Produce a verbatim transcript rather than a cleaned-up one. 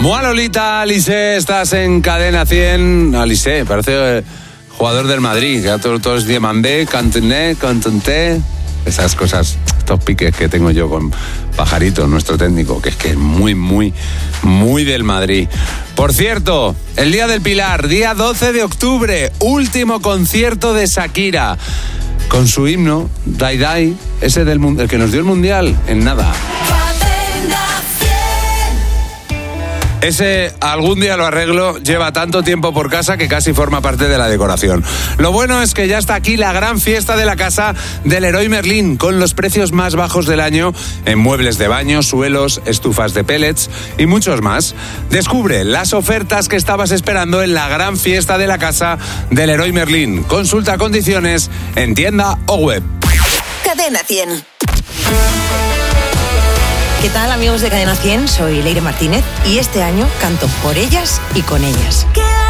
Mua Lolita, Alisé, estás en Cadena cien. Alisé, parece eh, jugador del Madrid, que todos todo es diamandé, cantené, cantenté. Esas cosas, estos piques que tengo yo con Pajarito, nuestro técnico, que es que es muy, muy, muy del Madrid. Por cierto, el Día del Pilar, día doce de octubre, último concierto de Shakira, con su himno, Dai Dai, ese del el que nos dio el Mundial, en nada. Ese algún día lo arreglo, lleva tanto tiempo por casa que casi forma parte de la decoración. Lo bueno es que ya está aquí la gran fiesta de la casa del Leroy Merlin, con los precios más bajos del año en muebles de baño, suelos, estufas de pellets y muchos más. Descubre las ofertas que estabas esperando en la gran fiesta de la casa del Leroy Merlin. Consulta condiciones en tienda o web. Cadena cien. ¿Qué tal, amigos de Cadena cien? Soy Leire Martínez y este año canto por ellas y con ellas.